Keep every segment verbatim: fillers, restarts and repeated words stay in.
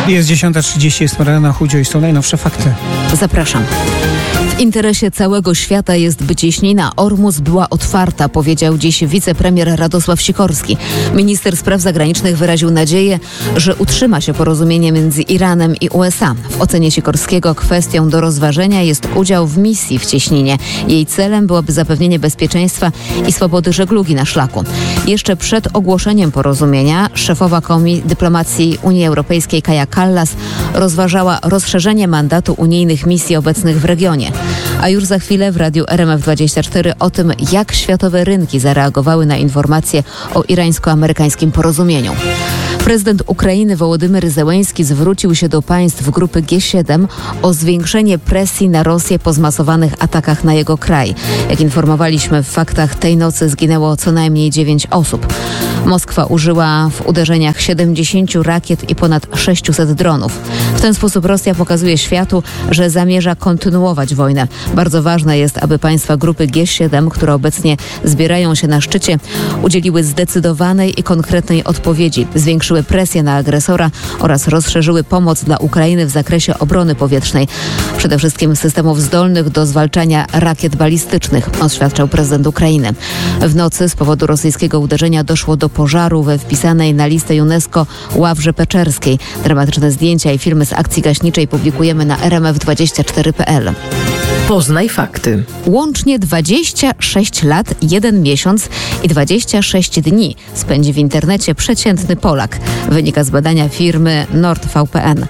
Jest dziesiąta trzydzieści, jest Marlena Chudzio i są najnowsze fakty. Zapraszam. W interesie całego świata jest, by cieśnina Ormus była otwarta, powiedział dziś wicepremier Radosław Sikorski. Minister spraw zagranicznych wyraził nadzieję, że utrzyma się porozumienie między Iranem i U S A. W ocenie Sikorskiego kwestią do rozważenia jest udział w misji w cieśninie. Jej celem byłoby zapewnienie bezpieczeństwa i swobody żeglugi na szlaku. Jeszcze przed ogłoszeniem porozumienia szefowa Komisji Dyplomacji Unii Europejskiej Kaja Kallas rozważała rozszerzenie mandatu unijnych misji obecnych w regionie. A już za chwilę w radiu R M F dwadzieścia cztery o tym, jak światowe rynki zareagowały na informacje o irańsko-amerykańskim porozumieniu. Prezydent Ukrainy Wołodymyr Zełenski zwrócił się do państw grupy G siedem o zwiększenie presji na Rosję po zmasowanych atakach na jego kraj. Jak informowaliśmy w faktach, tej nocy zginęło co najmniej dziewięć osób. Moskwa użyła w uderzeniach siedemdziesięciu rakiet i ponad sześciuset dronów. W ten sposób Rosja pokazuje światu, że zamierza kontynuować wojnę. Bardzo ważne jest, aby państwa grupy G siedem, które obecnie zbierają się na szczycie, udzieliły zdecydowanej i konkretnej odpowiedzi, zwiększyły presję na agresora oraz rozszerzyły pomoc dla Ukrainy w zakresie obrony powietrznej. Przede wszystkim systemów zdolnych do zwalczania rakiet balistycznych, oświadczał prezydent Ukrainy. W nocy z powodu rosyjskiego uderzenia doszło do pożaru we wpisanej na listę UNESCO Ławrze Peczerskiej. Dramatyczne zdjęcia i filmy z akcji gaśniczej publikujemy na r m f dwadzieścia cztery kropka p l. Poznaj fakty. Łącznie dwadzieścia sześć lat, jeden miesiąc i dwadzieścia sześć dni spędzi w internecie przeciętny Polak. Wynika z badania firmy NordVPN.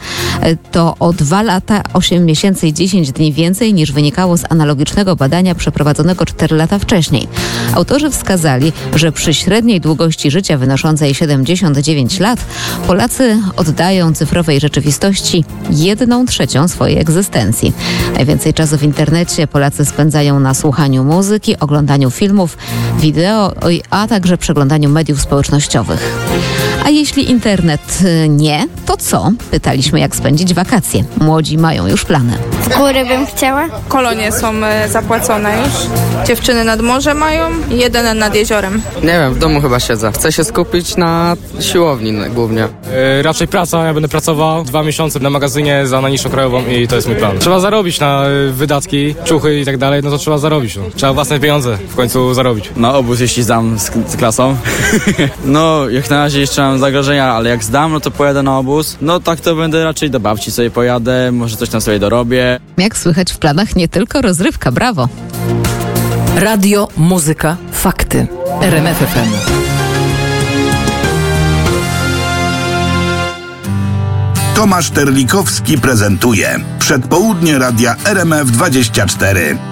To o dwa lata, osiem miesięcy i dziesięć dni więcej niż wynikało z analogicznego badania przeprowadzonego cztery lata wcześniej. Autorzy wskazali, że przy średniej długości życia wynoszącej siedemdziesiąt dziewięć lat Polacy oddają cyfrowej rzeczywistości jedną trzecią swojej egzystencji. Najwięcej czasu w internecie Polacy spędzają na słuchaniu muzyki, oglądaniu filmów, wideo, a także przeglądaniu mediów społecznościowych. A jeśli internet nie, to co? Pytaliśmy, jak spędzić wakacje. Młodzi mają już plany. W góry bym chciała. Kolonie są zapłacone już. Dziewczyny nad morze mają, jeden nad jeziorem. Nie wiem, w domu chyba siedzę. Chcę się skupić na siłowni głównie. Yy, raczej praca, ja będę pracował dwa miesiące na magazynie za najniższą krajową i to jest mój plan. Trzeba zarobić na y, wydatki, ciuchy i tak dalej, no to trzeba zarobić. No. Trzeba własne pieniądze w końcu zarobić. Na obóz, jeśli zdam z, z klasą. No, jak na razie jeszcze mam zagrożenia, ale jak zdam, no to pojadę na obóz. No tak to będę raczej do babci sobie pojadę, może coś tam sobie dorobię. Jak słychać, w planach nie tylko rozrywka, brawo. Radio, muzyka, fakty. R M F F M. Tomasz Terlikowski prezentuje Przedpołudnie Radia R M F dwadzieścia cztery.